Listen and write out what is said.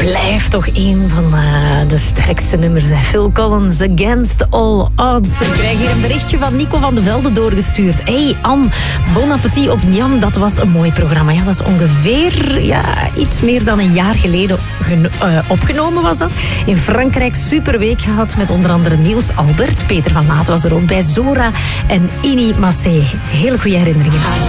blijft toch een van de sterkste nummers. Hè. Phil Collins, Against All Odds. Ik krijg hier een berichtje van Nico van de Velde doorgestuurd. Hey Anne, bon appetit op Njam. Dat was een mooi programma. Ja, dat is ongeveer iets meer dan een jaar geleden opgenomen was dat. In Frankrijk superweek gehad met onder andere Niels Albert. Peter van Maat was er ook bij, Zora en Ini Massé. Hele goede herinneringen.